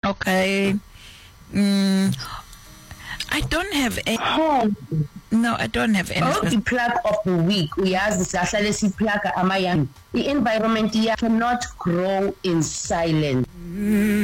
Okay. I don't have any. No, I don't have any. The plug of the week. We ask the Sahlale si plug amayang. The environment cannot grow in silence.